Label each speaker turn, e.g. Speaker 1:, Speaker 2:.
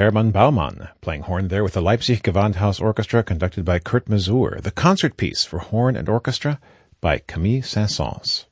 Speaker 1: Hermann Baumann, playing horn there with the Leipzig Gewandhaus Orchestra conducted by Kurt Masur, the concert piece for horn and orchestra by Camille Saint-Saëns.